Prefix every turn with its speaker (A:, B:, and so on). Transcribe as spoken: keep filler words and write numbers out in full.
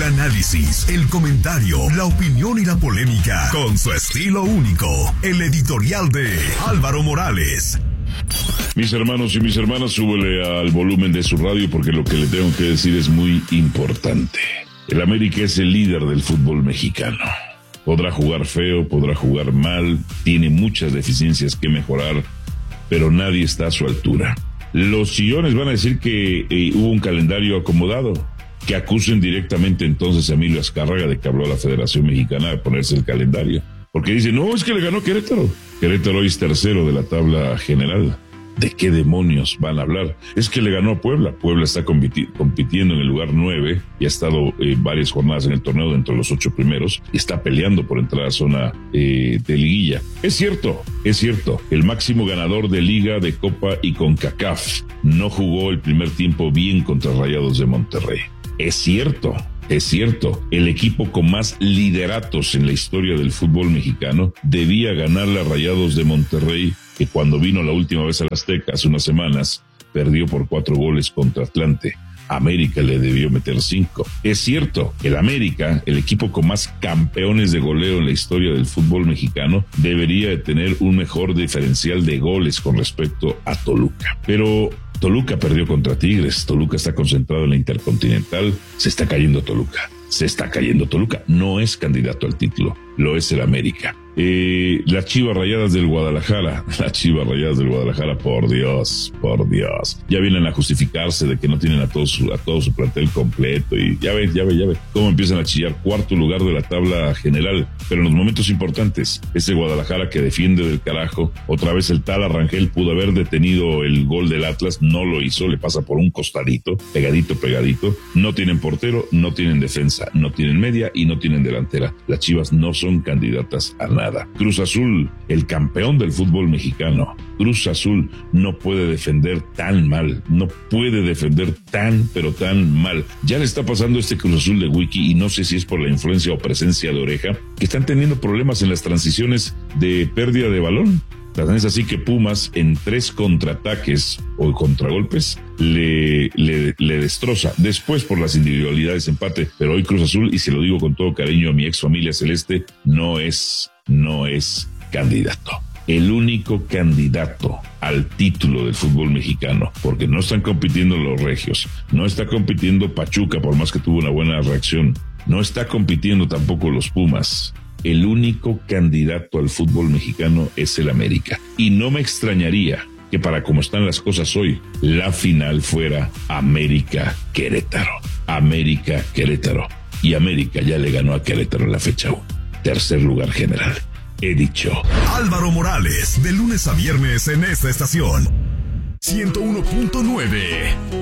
A: El análisis, el comentario, la opinión y la polémica, con su estilo único. El editorial de Álvaro Morales.
B: Mis hermanos y mis hermanas, súbele al volumen de su radio porque lo que le tengo que decir es muy importante. El América es el líder del fútbol mexicano. Podrá jugar feo, podrá jugar mal, tiene muchas deficiencias que mejorar, pero nadie está a su altura. Los chillones van a decir que eh, hubo un calendario acomodado, que acusen directamente entonces a Emilio Azcárraga de que habló a la Federación Mexicana de ponerse el calendario. Porque dicen, no, es que le ganó Querétaro. Querétaro hoy es tercero de la tabla general. ¿De qué demonios van a hablar? Es que le ganó a Puebla. Puebla está compiti- compitiendo en el lugar nueve y ha estado eh, varias jornadas en el torneo dentro de los ocho primeros y está peleando por entrar a zona eh, de liguilla. Es cierto, es cierto. El máximo ganador de Liga, de Copa y CONCACAF no jugó el primer tiempo bien contra Rayados de Monterrey. Es cierto. Es cierto, el equipo con más lideratos en la historia del fútbol mexicano debía ganarle a Rayados de Monterrey, que cuando vino la última vez al Azteca hace unas semanas, perdió por cuatro goles contra Atlante. América le debió meter cinco. Es cierto, el América, el equipo con más campeones de goleo en la historia del fútbol mexicano, debería de tener un mejor diferencial de goles con respecto a Toluca. Pero Toluca perdió contra Tigres, Toluca está concentrado en la Intercontinental, se está cayendo Toluca, se está cayendo Toluca, no es candidato al título, lo es el América. Eh, las Chivas Rayadas del Guadalajara, las Chivas Rayadas del Guadalajara, por Dios, por Dios, ya vienen a justificarse de que no tienen a todo su, a todo su plantel completo y ya ve, ya ve, ya ve cómo empiezan a chillar, cuarto lugar de la tabla general, pero en los momentos importantes, ese Guadalajara que defiende del carajo, otra vez el tal Arrangel pudo haber detenido el gol del Atlas, no lo hizo, le pasa por un costadito, pegadito, pegadito, no tienen portero, no tienen defensa, no tienen media y no tienen delantera, las Chivas no son candidatas a nada. Cruz Azul, el campeón del fútbol mexicano. Cruz Azul no puede defender tan mal, no puede defender tan, pero tan mal. Ya le está pasando este Cruz Azul de Wiki y no sé si es por la influencia o presencia de Oreja, que están teniendo problemas en las transiciones de pérdida de balón. Es así que Pumas en tres contraataques o contragolpes le, le, le destroza. Después por las individualidades empate, pero hoy Cruz Azul, y se lo digo con todo cariño a mi ex familia celeste, no es, no es candidato. El único candidato al título del fútbol mexicano, porque no están compitiendo los regios, no está compitiendo Pachuca, por más que tuvo una buena reacción, no está compitiendo tampoco los Pumas. El único candidato al fútbol mexicano es el América. Y no me extrañaría que para como están las cosas hoy, la final fuera América-Querétaro. América-Querétaro. Y América ya le ganó a Querétaro en la fecha uno. Tercer lugar general. He dicho.
A: Álvaro Morales, de lunes a viernes en esta estación. ciento uno punto nueve.